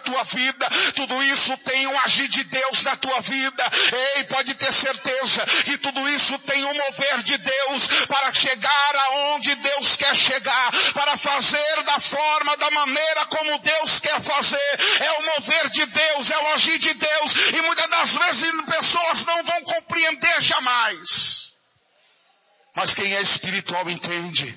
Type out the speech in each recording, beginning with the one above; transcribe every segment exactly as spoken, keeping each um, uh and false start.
tua vida. Tudo isso tem um agir de Deus na tua vida. Ei, pode ter certeza que tudo isso tem um mover de Deus para chegar aonde Deus quer chegar, para fazer da forma, da maneira como Deus quer fazer. É o mover de Deus, é o agir de Deus, e muitas das vezes pessoas não vão compreender jamais. Mas quem é espiritual entende.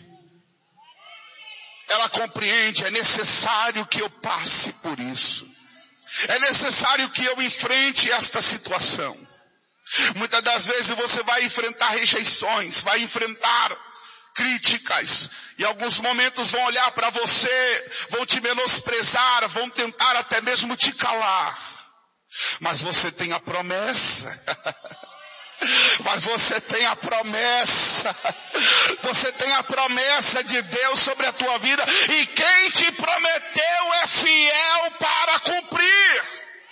Ela compreende, é necessário que eu passe por isso. É necessário que eu enfrente esta situação. Muitas das vezes você vai enfrentar rejeições, vai enfrentar críticas. E alguns momentos vão olhar para você, vão te menosprezar, vão tentar até mesmo te calar. Mas você tem a promessa. Mas você tem a promessa. Você tem a promessa de Deus sobre a tua vida. E quem te prometeu é fiel para cumprir.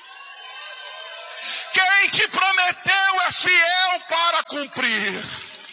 Quem te prometeu é fiel para cumprir.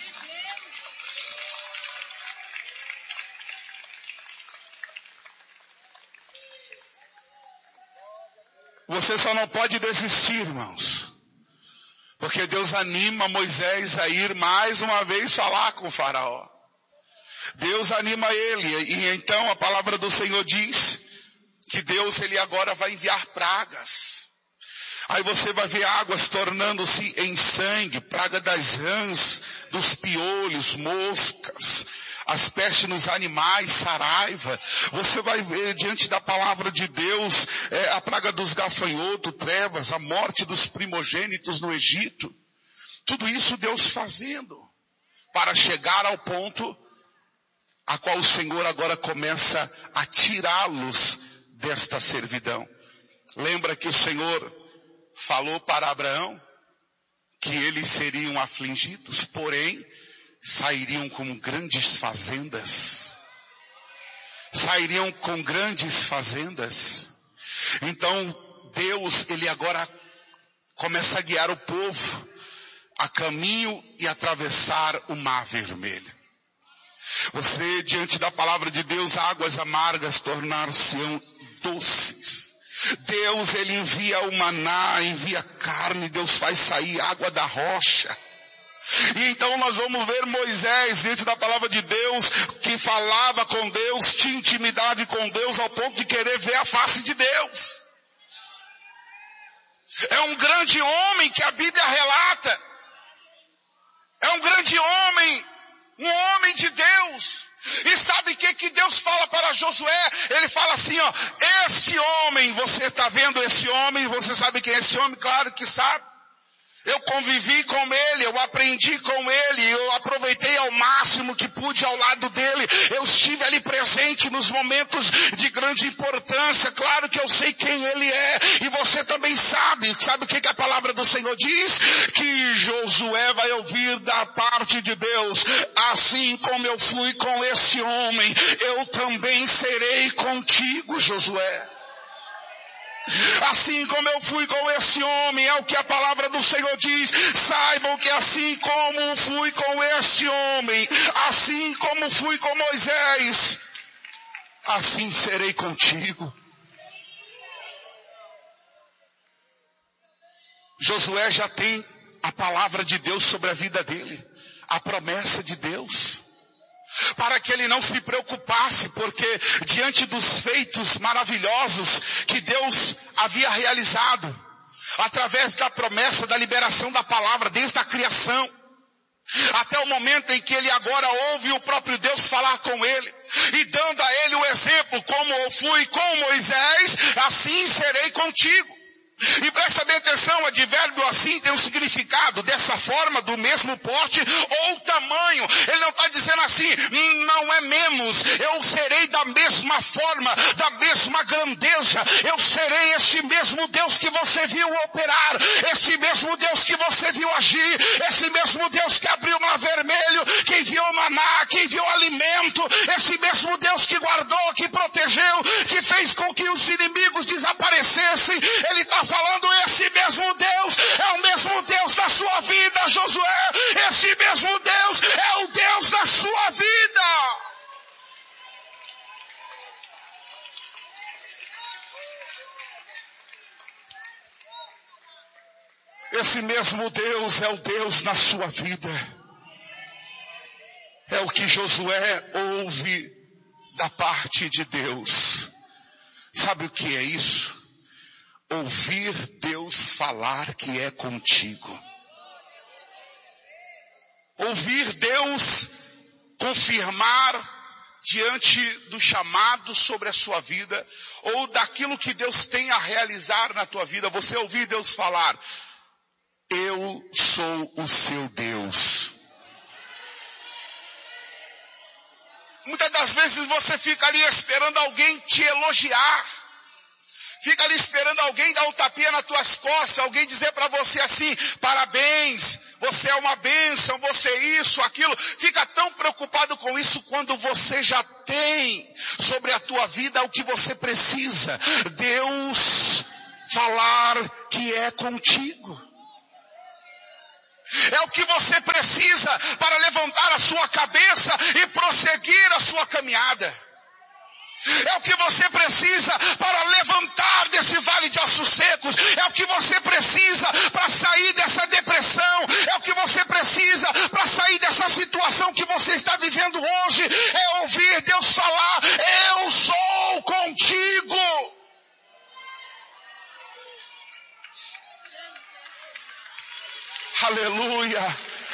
Você só não pode desistir, irmãos. Porque Deus anima Moisés a ir mais uma vez falar com o faraó. Deus anima ele. E então a palavra do Senhor diz que Deus ele agora vai enviar pragas. Aí você vai ver águas tornando-se em sangue, praga das rãs, dos piolhos, moscas, as pestes nos animais, saraiva. Você vai ver diante da palavra de Deus é, a praga dos gafanhotos, trevas, a morte dos primogênitos no Egito. Tudo isso Deus fazendo para chegar ao ponto a qual o Senhor agora começa a tirá-los desta servidão. Lembra que o Senhor falou para Abraão que eles seriam afligidos, porém sairiam com grandes fazendas. Sairiam com grandes fazendas. Então Deus, ele agora começa a guiar o povo a caminho e atravessar o mar vermelho. Você, diante da palavra de Deus, águas amargas tornar-se-ão doces. Deus, ele envia o maná, envia carne, Deus faz sair água da rocha. E então nós vamos ver Moisés diante da palavra de Deus, que falava com Deus, tinha intimidade com Deus ao ponto de querer ver a face de Deus. É um grande homem que a Bíblia relata. É um grande homem, um homem de Deus. E sabe o que, que Deus fala para Josué? Ele fala assim, ó, esse homem, você está vendo esse homem? Você sabe quem é esse homem? Claro que sabe. Eu convivi com ele, eu aprendi com ele, eu aproveitei ao máximo que pude ao lado dele. Eu estive ali presente nos momentos de grande importância. Claro que eu sei quem ele é. E você também sabe. Sabe o que, que a palavra do Senhor diz? Que Josué vai ouvir da parte de Deus. Assim como eu fui com esse homem, eu também serei contigo, Josué. Assim como eu fui com esse homem, é o que a palavra do Senhor diz. Saibam que assim como fui com esse homem, assim como fui com Moisés, assim serei contigo. Josué já tem a palavra de Deus sobre a vida dele, a promessa de Deus, para que ele não se preocupasse, porque diante dos feitos maravilhosos que Deus havia realizado, através da promessa da liberação da palavra, desde a criação, até o momento em que ele agora ouve o próprio Deus falar com ele, e dando a ele o exemplo, como eu fui com Moisés, assim serei contigo. E presta bem atenção, o advérbio assim tem um significado, dessa forma, do mesmo porte ou tamanho. Ele não está dizendo assim, não é menos, eu serei da mesma forma, da mesma grandeza, eu serei esse mesmo Deus que você viu operar, esse mesmo Deus que você viu agir, esse mesmo Deus que abriu o mar vermelho, que enviou maná, que enviou alimento, esse mesmo Deus que guardou, que protegeu, que fez com que os inimigos desaparecessem. Ele está falando, esse mesmo Deus é o mesmo Deus da sua vida, Josué. Esse mesmo Deus é o Deus da sua vida. Esse mesmo Deus é o Deus na sua vida. É o que Josué ouve da parte de Deus. Sabe o que é isso? Ouvir Deus falar que é contigo. Ouvir Deus confirmar diante do chamado sobre a sua vida, ou daquilo que Deus tem a realizar na tua vida. Você ouvir Deus falar: eu sou o seu Deus. Muitas das vezes você fica ali esperando alguém te elogiar. Fica ali esperando alguém dar um tapinha nas tuas costas, alguém dizer para você assim: parabéns, você é uma bênção, você é isso, aquilo. Fica tão preocupado com isso quando você já tem sobre a tua vida o que você precisa. Deus falar que é contigo. É o que você precisa para levantar a sua cabeça e prosseguir a sua caminhada. É o que você precisa para levantar desse vale de ossos secos. É o que você precisa para sair dessa depressão. É o que você precisa para sair dessa situação que você está vivendo hoje. É ouvir Deus falar: eu sou contigo. Aleluia.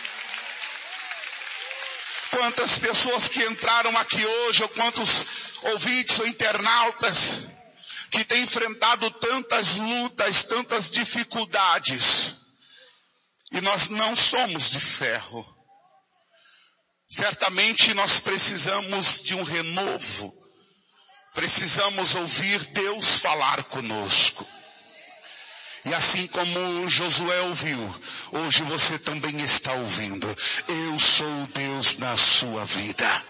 Quantas pessoas que entraram aqui hoje, ou quantos ouvintes ou internautas que têm enfrentado tantas lutas, tantas dificuldades, e nós não somos de ferro. Certamente nós precisamos de um renovo, precisamos ouvir Deus falar conosco. E assim como Josué ouviu, hoje você também está ouvindo: eu sou Deus na sua vida.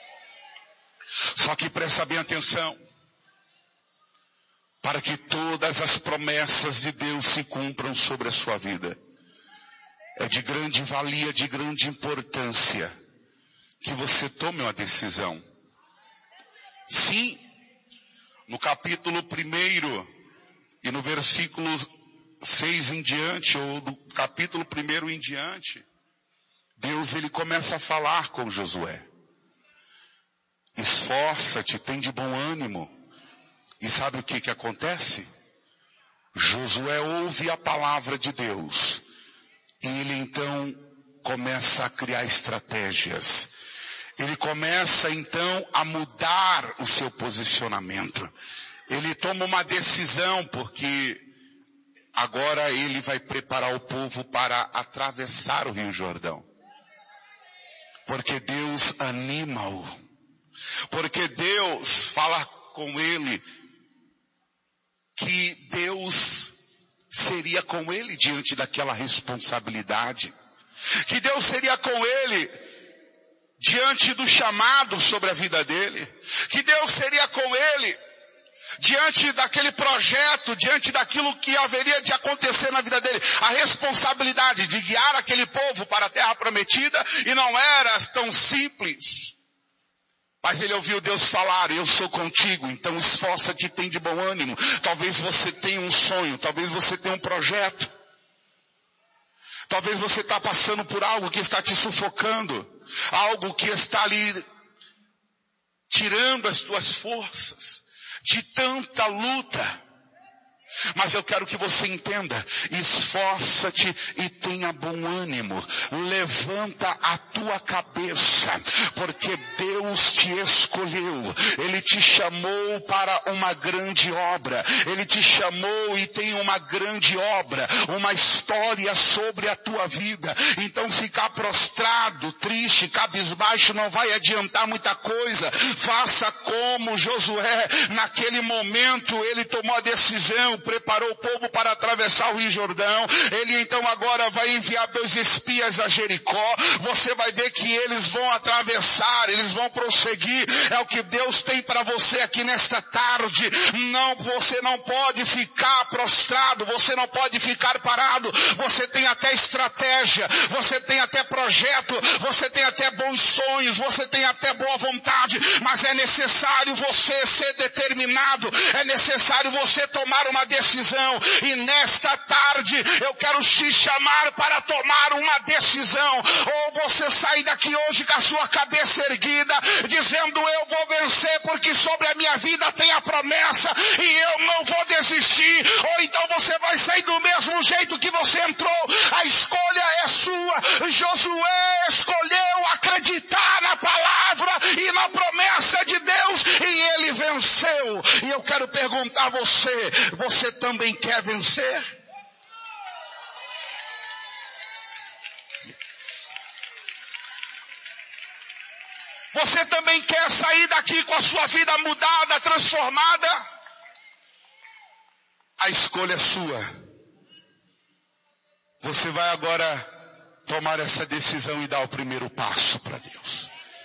Só que presta bem atenção, para que todas as promessas de Deus se cumpram sobre a sua vida, é de grande valia, de grande importância, que você tome uma decisão. Sim, no capítulo primeiro e no versículo seis em diante, ou do capítulo primeiro em diante, Deus ele começa a falar com Josué. Esforça-te, tem de bom ânimo. E sabe o que que acontece? Josué ouve a palavra de Deus. E ele então começa a criar estratégias. Ele começa então a mudar o seu posicionamento. Ele toma uma decisão, porque agora ele vai preparar o povo para atravessar o Rio Jordão. Porque Deus anima-o. Porque Deus fala com ele que Deus seria com ele diante daquela responsabilidade. Que Deus seria com ele diante do chamado sobre a vida dele. Que Deus seria com ele diante daquele projeto, diante daquilo que haveria de acontecer na vida dele. A responsabilidade de guiar aquele povo para a terra prometida, e não era tão simples. Mas ele ouviu Deus falar: eu sou contigo, então esforça-te, tem de bom ânimo. Talvez você tenha um sonho, talvez você tenha um projeto. Talvez você está passando por algo que está te sufocando, algo que está ali tirando as tuas forças, de tanta luta. Mas eu quero que você entenda: esforça-te e tenha bom ânimo. Levanta a tua cabeça, porque Deus te escolheu. Ele te chamou para uma grande obra. Ele te chamou e tem uma grande obra, uma história sobre a tua vida. Então ficar prostrado, triste, cabisbaixo não vai adiantar muita coisa. Faça como Josué. Naquele momento ele tomou a decisão, preparou o povo para atravessar o Rio Jordão. Ele então agora vai enviar dois espias a Jericó. Você vai ver que eles vão atravessar, eles eles vão prosseguir. É o que Deus tem para você aqui nesta tarde. Não, você não pode ficar prostrado, você não pode ficar parado. Você tem até estratégia, você tem até projeto, você tem até bons sonhos, você tem até boa vontade, mas é necessário você ser determinado, é necessário você tomar uma decisão. E nesta tarde eu quero te chamar para tomar uma decisão. Ou você sai daqui hoje com a sua cabeça erguida, dizendo: eu vou vencer porque sobre a minha vida tem a promessa e eu não vou desistir. Ou então você vai sair do mesmo jeito que você entrou. A escolha é sua. Josué escolheu acreditar na palavra e na promessa de Deus e ele venceu. E eu quero perguntar a você: você também quer vencer? Você também quer sair daqui com a sua vida mudada, transformada? A escolha é sua. Você vai agora tomar essa decisão e dar o primeiro passo para Deus.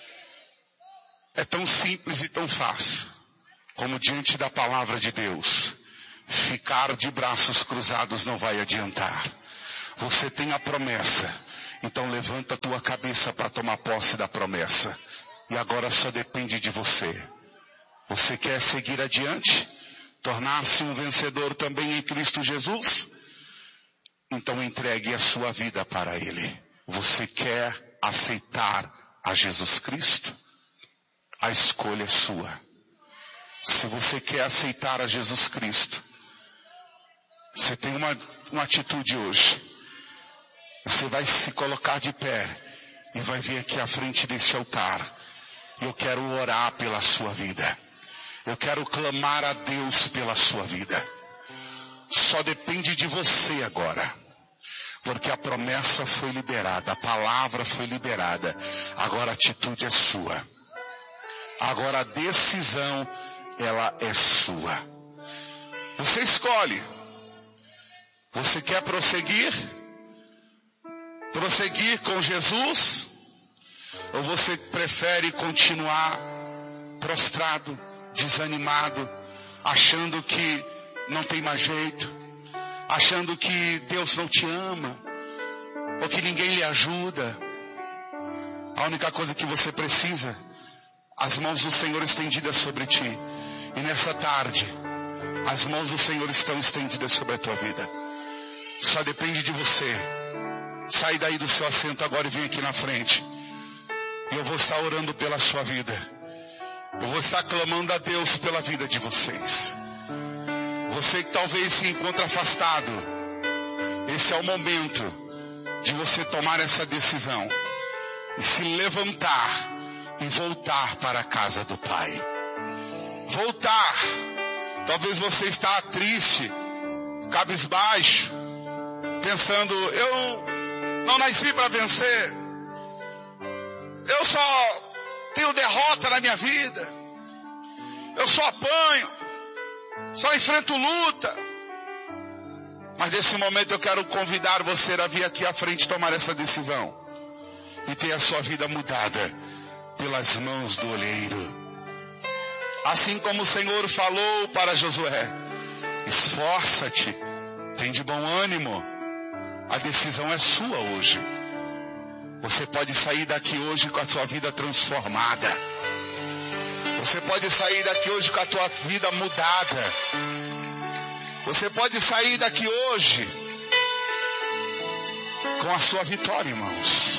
É tão simples e tão fácil como diante da palavra de Deus. Ficar de braços cruzados não vai adiantar. Você tem a promessa, então levanta a tua cabeça para tomar posse da promessa. E agora só depende de você. Você quer seguir adiante? Tornar-se um vencedor também em Cristo Jesus? Então entregue a sua vida para Ele. Você quer aceitar a Jesus Cristo? A escolha é sua. Se você quer aceitar a Jesus Cristo, você tem uma, uma atitude hoje. Você vai se colocar de pé e vai vir aqui à frente desse altar. Eu quero orar pela sua vida. Eu quero clamar a Deus pela sua vida. Só depende de você agora. Porque a promessa foi liberada, a palavra foi liberada. Agora a atitude é sua. Agora a decisão, ela é sua. Você escolhe. Você quer prosseguir? Prosseguir com Jesus? Ou você prefere continuar prostrado, desanimado, achando que não tem mais jeito, achando que Deus não te ama, ou que ninguém lhe ajuda? A única coisa que você precisa, as mãos do Senhor estendidas sobre ti. E nessa tarde, as mãos do Senhor estão estendidas sobre a tua vida. Só depende de você. Sai daí do seu assento agora e vem aqui na frente. E eu vou estar orando pela sua vida. Eu vou estar clamando a Deus pela vida de vocês. Você que talvez se encontre afastado, esse é o momento de você tomar essa decisão e se levantar e voltar para a casa do Pai. Voltar. Talvez você está triste, cabisbaixo, pensando: eu não nasci para vencer. Eu só tenho derrota na minha vida. Eu só apanho. Só enfrento luta. Mas nesse momento eu quero convidar você a vir aqui à frente tomar essa decisão. E ter a sua vida mudada pelas mãos do olheiro. Assim como o Senhor falou para Josué: esforça-te, tem de bom ânimo. A decisão é sua hoje. Você pode sair daqui hoje com a sua vida transformada. Você pode sair daqui hoje com a tua vida mudada. Você pode sair daqui hoje com a sua vitória, irmãos.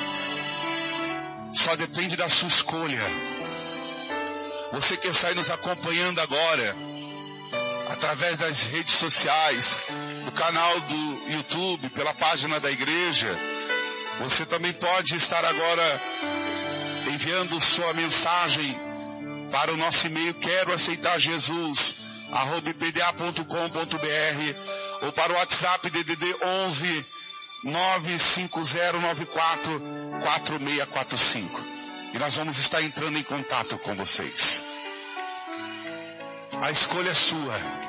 Só depende da sua escolha. Você que sai nos acompanhando agora, através das redes sociais, do canal do YouTube, pela página da igreja, você também pode estar agora enviando sua mensagem para o nosso e-mail quero aceitar Jesus arroba i p d a ponto com ponto b r ou para o WhatsApp D D D onze nove cinco zero nove quatro quatro seis quatro cinco. E nós vamos estar entrando em contato com vocês. A escolha é sua.